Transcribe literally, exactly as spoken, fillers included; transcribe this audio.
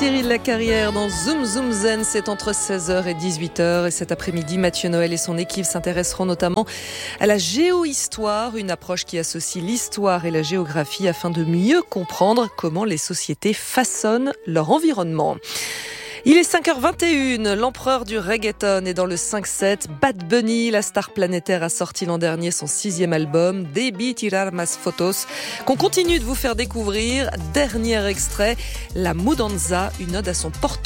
Cyril Lacarrière dans Zoom Zoom Zen, c'est entre seize heures et dix-huit heures. Et cet après-midi, Mathieu Noël et son équipe s'intéresseront notamment à la géohistoire, une approche qui associe l'histoire et la géographie afin de mieux comprendre comment les sociétés façonnent leur environnement. Il est cinq heures vingt et une, l'empereur du reggaeton est dans le cinq sept. Bad Bunny, la star planétaire, a sorti l'an dernier son sixième album, Debí tirar más fotos, qu'on continue de vous faire découvrir. Dernier extrait, La Mudanza, une ode à son porte